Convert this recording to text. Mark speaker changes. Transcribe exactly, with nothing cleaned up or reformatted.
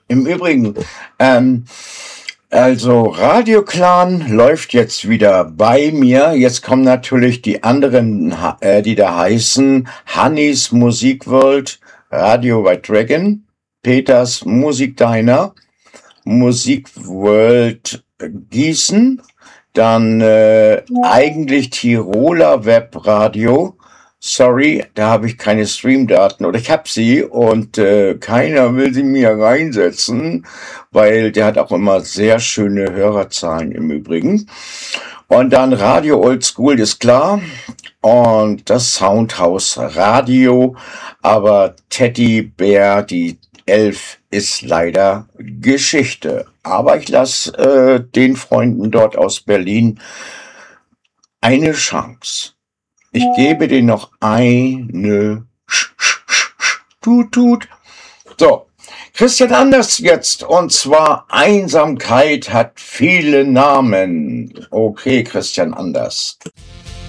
Speaker 1: Im Übrigen, ähm, also Radio Clan läuft jetzt wieder bei mir. Jetzt kommen natürlich die anderen, äh, die da heißen Hannis Musikworld, Radio by Dragon, Peters Musikdiner, Musikworld Gießen, dann äh, eigentlich Tiroler Webradio. Sorry, da habe ich keine Streamdaten oder ich habe sie und äh, keiner will sie mir reinsetzen, weil der hat auch immer sehr schöne Hörerzahlen im Übrigen. Und dann Radio Oldschool ist klar und das Soundhouse Radio, aber Teddy Bär, die Elf, ist leider Geschichte. Aber ich lasse äh, den Freunden dort aus Berlin eine Chance. Ich gebe denen noch eine Sch Sch Sch Sch Tut Tut. So, Christian Anders jetzt. Und zwar Einsamkeit hat viele Namen. Okay, Christian Anders.